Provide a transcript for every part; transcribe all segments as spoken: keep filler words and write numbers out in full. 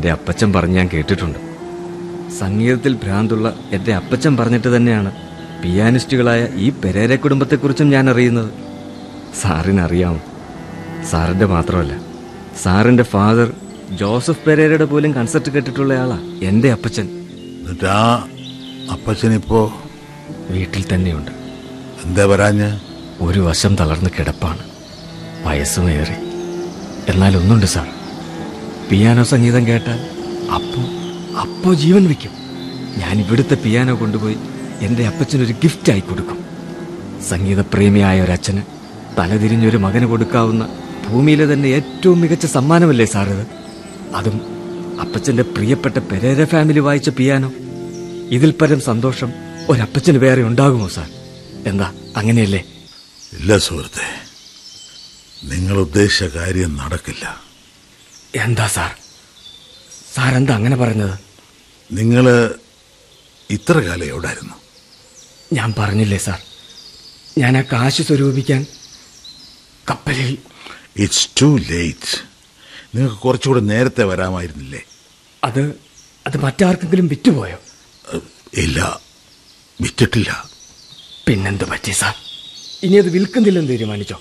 എൻ്റെ അപ്പച്ചൻ പറഞ്ഞ് ഞാൻ കേട്ടിട്ടുണ്ട്. സംഗീതത്തിൽ ഭ്രാന്തുള്ള എൻ്റെ അപ്പച്ചൻ പറഞ്ഞിട്ട് തന്നെയാണ് പിയാനിസ്റ്റുകളായ ഈ പെരേര കുടുംബത്തെക്കുറിച്ചും ഞാൻ അറിയുന്നത്. സാറിനറിയാമോ? സാറിൻ്റെ മാത്രമല്ല, സാറിൻ്റെ ഫാദർ ജോസഫ് പെരേരയുടെ പോലും കൺസെർട്ട് കേട്ടിട്ടുള്ളയാളാ എൻ്റെ അപ്പച്ചൻ. അപ്പച്ചനിപ്പോ വീട്ടിൽ തന്നെയുണ്ട്. എന്താ പറയാഞ്ഞ്? ഒരു വശം തളർന്ന് കിടപ്പാണ്, വയസ്സുമേറി. എന്നാൽ ഒന്നുണ്ട് സാർ, പിയാനോ സംഗീതം കേട്ടാൽ അപ്പോ അപ്പോ ജീവൻ വയ്ക്കും. ഞാൻ ഇവിടുത്തെ പിയാനോ കൊണ്ടുപോയി എൻ്റെ അപ്പച്ചനൊരു ഗിഫ്റ്റായി കൊടുക്കും. സംഗീതപ്രേമിയായ ഒരച്ഛന് തലതിരിഞ്ഞൊരു മകന് കൊടുക്കാവുന്ന ഭൂമിയിലെ തന്നെ ഏറ്റവും മികച്ച സമ്മാനമല്ലേ സാറിത്? അതും അപ്പച്ചൻ്റെ പ്രിയപ്പെട്ട പെരേര ഫാമിലി വായിച്ച പിയാനോ. ഇതിൽ പരം സന്തോഷം ഒരപ്പച്ചന് വേറെ ഉണ്ടാകുമോ സാർ? എന്താ, അങ്ങനെയല്ലേ? ഇല്ല സുഹൃത്തെ, നിങ്ങൾ ഉദ്ദേശിച്ച കാര്യം നടക്കില്ല. എന്താ സാർ? സാർ എന്താ അങ്ങനെ പറഞ്ഞത്? നിങ്ങൾ ഇത്ര കാലം എവിടായിരുന്നു? ഞാൻ പറഞ്ഞില്ലേ സാർ, ഞാൻ ആ കാശ് സ്വരൂപിക്കാൻ കപ്പലിൽ. It's to late. നിങ്ങൾക്ക് കുറച്ചുകൂടെ നേരത്തെ വരാമായിരുന്നില്ലേ? അത് അത് മറ്റാർക്കെങ്കിലും വിറ്റുപോയോ? ഇല്ല, വിറ്റിട്ടില്ല. പിന്നെന്ത് പറ്റി സാർ? ഇനി അത് വിൽക്കുന്നില്ലെന്ന് തീരുമാനിച്ചോ?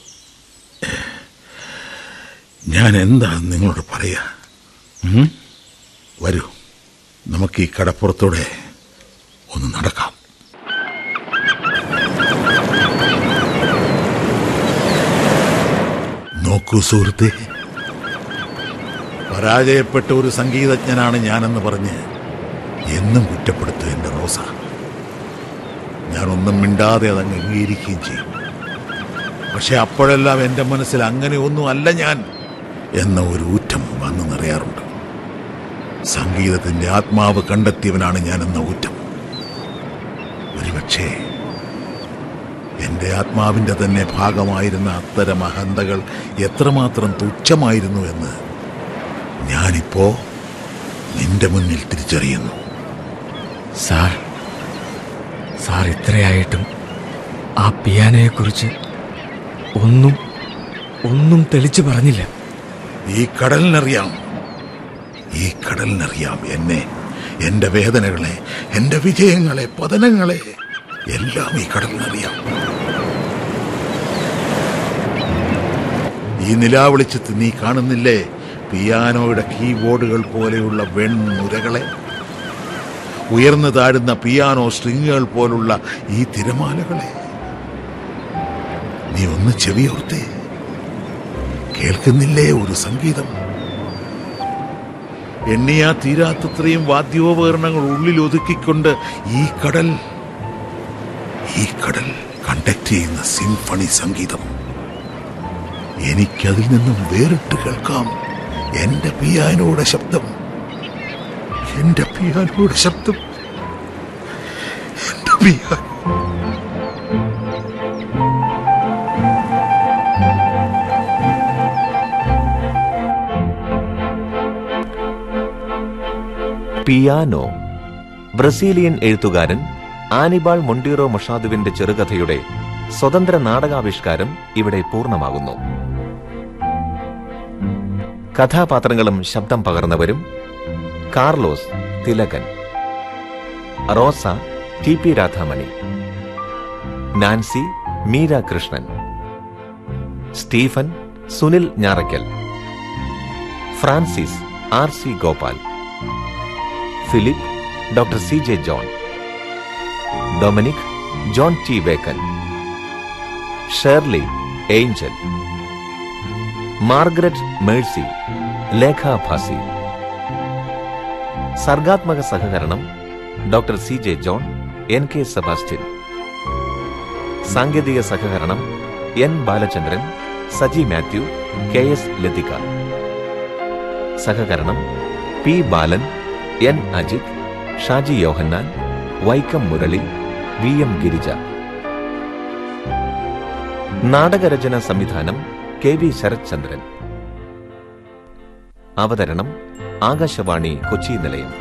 ഞാൻ എന്താ നിങ്ങളോട് പറയാ? വരൂ, നമുക്ക് ഈ കടപ്പുറത്തൂടെ ഒന്ന് നടക്കാം. നോക്കൂ സുഹൃത്തെ, പരാജയപ്പെട്ട ഒരു സംഗീതജ്ഞനാണ് ഞാനെന്ന് പറഞ്ഞ് എന്നും കുറ്റപ്പെടുത്തുക എന്റെ റോസ. ഞാനൊന്നും മിണ്ടാതെ അത് അംഗീകരിക്കുകയും ചെയ്യും. പക്ഷെ അപ്പോഴെല്ലാം എൻ്റെ മനസ്സിൽ അങ്ങനെ ഒന്നും അല്ല ഞാൻ എന്ന ഒരു ഊറ്റം വന്നു നിറയാറുണ്ട്. സംഗീതത്തിന്റെ ആത്മാവ് കണ്ടെത്തിയവനാണ് ഞാനെന്ന ഊറ്റം. ഒരുപക്ഷേ എന്റെ ആത്മാവിന്റെ തന്നെ ഭാഗമായിരുന്ന അത്തരം അഹന്തകൾ എത്രമാത്രം തുച്ഛമായിരുന്നു എന്ന് ഞാനിപ്പോ നിന്റെ മുന്നിൽ തിരിച്ചറിയുന്നു. സാർ സാർ ഇത്രയായിട്ടും ആ പിയാനോയെക്കുറിച്ച് ഒന്നും ഒന്നും തെളിച്ചു പറഞ്ഞില്ല. ഈ കടലിനറിയാം, ഈ കടലിനറിയാം എന്നെ, എന്റെ വേദനകളെ, എന്റെ വിജയങ്ങളെ, പതനങ്ങളെ എല്ലാം ഈ കടലിനറിയാം. ഈ നിലാവെളിച്ചത്ത് നീ കാണുന്നില്ലേ പിയാനോയുടെ കീബോർഡുകൾ പോലെയുള്ള വെൺമുരകളെ? ഉയർന്നു താഴുന്ന പിയാനോ സ്ട്രിങ്ങുകൾ പോലുള്ള ഈ തിരമാലകളെ? നീ ഒന്ന് ചെവിയോർത്തേ, കേൾക്കുന്നില്ലേ ഒരു സംഗീതം? എണ്ണിയാ തീരാത്തത്രയും വാദ്യോപകരണങ്ങൾ ഉള്ളിൽ ഒതുക്കിക്കൊണ്ട് ഈ കടൽ ഈ കടൽ കണ്ടക്ട് ചെയ്യുന്ന സിംഫണി സംഗീതം. എനിക്കതിൽ നിന്നും വേറിട്ട് കേൾക്കാം എന്റെ പിയാനോയുടെ ശബ്ദം, എന്റെ പിയാനോയുടെ ശബ്ദം, എന്റെ പിയാനോ. പിയാനോ ബ്രസീലിയൻ എഴുത്തുകാരൻ ആനിബാൾ മൊണ്ടീറോ മഷാദുവിന്റെ ചെറുകഥയുടെ സ്വതന്ത്ര നാടകാവിഷ്കാരം ഇവിടെ പൂർണ്ണമാകുന്നു. കഥാപാത്രങ്ങളും ശബ്ദം പകർന്നവരും: കാർലോസ് തിലകൻ, റോസ T P Radhamani, Nancy Meera Krishnan, Stephen Sunil Njarakkal, Francis R C Gopal, Philip doctor C J John, Dominic John T vacant, Shirley Angel, Margaret Mercy Lekha Bhasi. സർഗാത്മക സഹകരണം doctor C J John, N K Sebastian. സാങ്കേതിക സഹകരണം N Balachandran, Saji Mathew, K S Lathika. സഹകരണം പി ബാലൻ, N Ajith, Shaji യോഹന്നാൻ, Vaikom Murali, V M Girija. നാടകരചന സംവിധാനം K V Sarathchandran. അവതരണം ആകാശവാണി കൊച്ചി നിലയം.